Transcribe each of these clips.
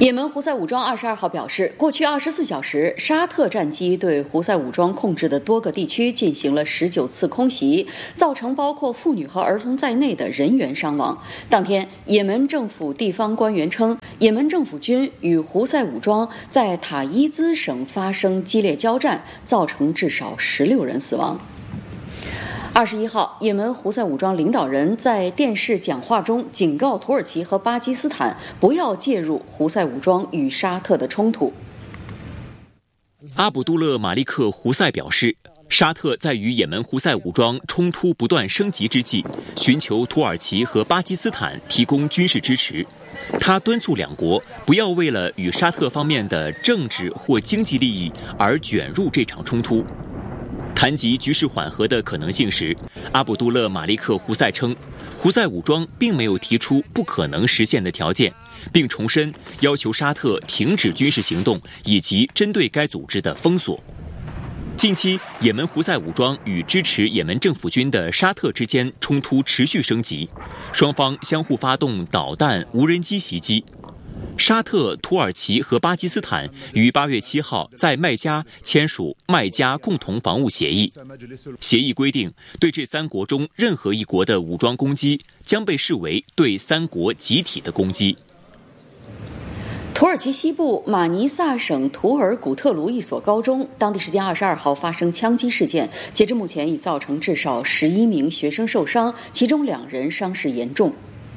也门胡塞武装22号表示，过去24小时，沙特战机对胡塞武装控制的多个地区进行了19次空袭，造成包括妇女和儿童在内的人员伤亡。当天，也门政府地方官员称，也门政府军与胡塞武装在塔伊兹省发生激烈交战，造成至少16人死亡。21号，也门胡塞武装领导人在电视讲话中警告土耳其和巴基斯坦不要介入胡塞武装与沙特的冲突。 阿卜杜勒·马利克·胡塞表示，沙特在与也门胡塞武装冲突不断升级之际，寻求土耳其和巴基斯坦提供军事支持。他敦促两国不要为了与沙特方面的政治或经济利益而卷入这场冲突。谈及局势缓和的可能性时，阿卜杜勒·马利克·胡塞称，胡塞武装并没有提出不可能实现的条件，并重申要求沙特停止军事行动以及针对该组织的封锁。近期，也门胡塞武装与支持也门政府军的沙特之间冲突持续升级，双方相互发动导弹、无人机袭击。沙特、土耳其和巴基斯坦于8月7号在麦加签署麦加共同防务协议。协议规定，对这3国中任何一国的武装攻击将被视为对3国集体的攻击。 土耳其西部马尼萨省图尔古特卢一所高中，当地时间22号发生枪击事件，截至目前已造成至少11名学生受伤，其中2人伤势严重。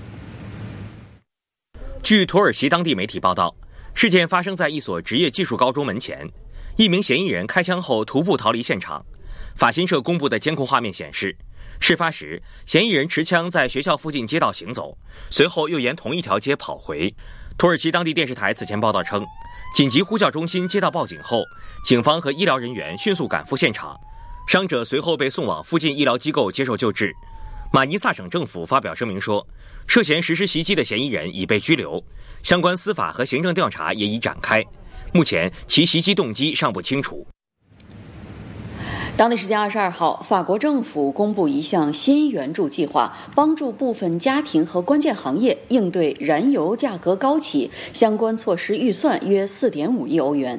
据土耳其当地媒体报道，事件发生在一所职业技术高中门前，一名嫌疑人开枪后徒步逃离现场。法新社公布的监控画面显示，事发时嫌疑人持枪在学校附近街道行走，随后又沿同一条街跑回。土耳其当地电视台此前报道称，紧急呼叫中心接到报警后，警方和医疗人员迅速赶赴现场，伤者随后被送往附近医疗机构接受救治。马尼萨省政府发表声明说，涉嫌实施袭击的嫌疑人已被拘留，相关司法和行政调查也已展开，目前其袭击动机尚不清楚。 当地时间22号，法国政府公布一项新援助计划，帮助部分家庭和关键行业应对燃油价格高企，相关措施预算约4.5亿欧元。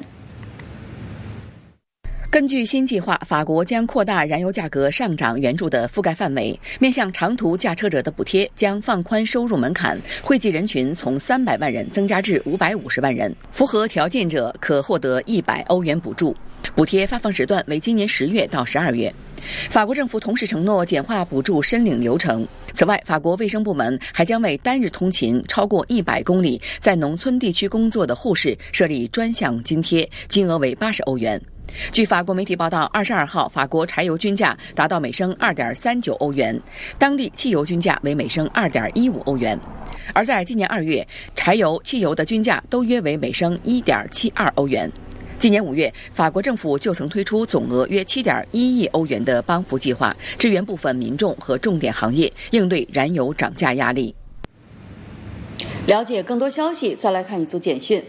根据新计划，法国将扩大燃油价格上涨援助的覆盖范围，面向长途驾车者的补贴将放宽收入门槛，惠及人群从300万人增加至550万人，符合条件者可获得100欧元补助。补贴发放时段为今年10月到12月。法国政府同时承诺简化补助申领流程。此外，法国卫生部门还将为单日通勤超过100公里在农村地区工作的护士设立专项津贴，金额为80欧元。据法国媒体报道，22号法国柴油均价达到每升2.39欧元，当地汽油均价为每升2.15欧元。而在今年2月，柴油、汽油的均价都约为每升1.72欧元。今年5月，法国政府就曾推出总额约7.1亿欧元的帮扶计划，支援部分民众和重点行业应对燃油涨价压力。了解更多消息，再来看一组简讯。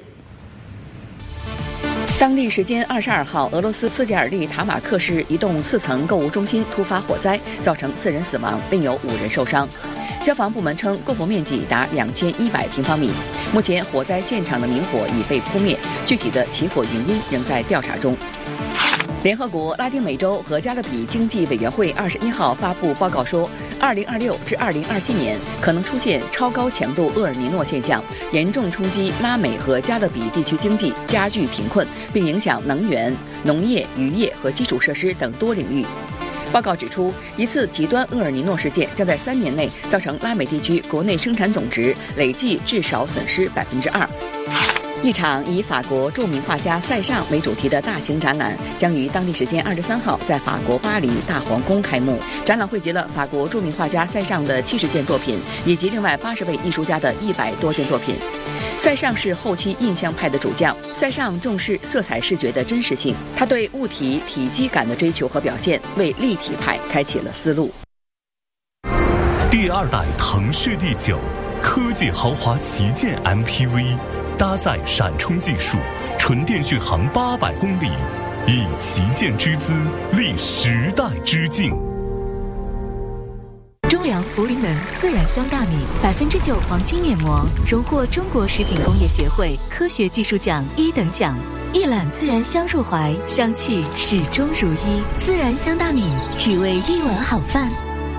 当地时间22号，俄罗斯斯捷尔利塔马克市一栋4层购物中心突发火灾，造成4人死亡，另有5人受伤。消防部门称，购房面积达2100平方米。目前，火灾现场的明火已被扑灭，具体的起火原因仍在调查中。联合国拉丁美洲和加勒比经济委员会21号发布报告说，2026至2027年可能出现超高强度厄尔尼诺现象，严重冲击拉美和加勒比地区经济，加剧贫困，并影响能源、农业、渔业和基础设施等多领域。报告指出，一次极端厄尔尼诺事件将在3年内造成拉美地区国内生产总值累计至少损失2%。一场以法国著名画家塞尚为主题的大型展览将于当地时间23号在法国巴黎大皇宫开幕。展览汇集了法国著名画家塞尚的70件作品，以及另外80位艺术家的100多件作品。塞尚是后期印象派的主将，塞尚重视色彩视觉的真实性，他对物体体积感的追求和表现，为立体派开启了思路。 第2代腾势D9科技豪华旗舰 MPV， 搭载闪充技术，纯电续航800公里，以旗舰之姿立时代之境。 中粮茯苓门自然香大米9%黄金面膜，荣获中国食品工业协会科学技术奖1等奖。一揽自然香入怀，香气始终如一。自然香大米，只为一碗好饭。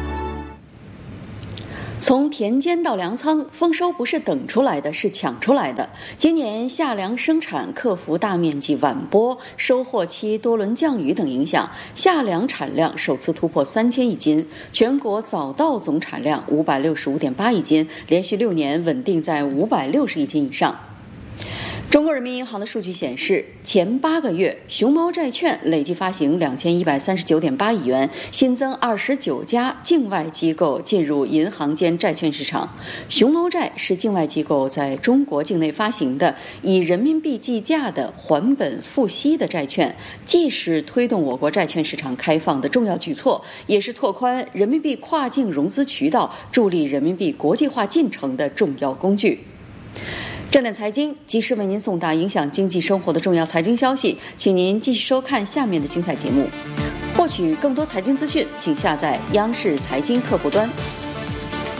从田间到粮仓，丰收不是等出来的，是抢出来的。今年夏粮生产克服大面积晚播、收获期多轮降雨等影响，夏粮产量首次突破3000亿斤，全国早稻总产量565.8亿斤，连续6年稳定在560亿斤以上。中国人民银行的数据显示，前8个月熊猫债券累计发行2139.8亿元，新增29家境外机构进入银行间债券市场。熊猫债是境外机构在中国境内发行的以人民币计价的还本付息的债券，既是推动我国债券市场开放的重要举措，也是拓宽人民币跨境融资渠道、助力人民币国际化进程的重要工具。正点财经及时为您送达影响经济生活的重要财经消息，请您继续收看下面的精彩节目。获取更多财经资讯，请下载央视财经客户端。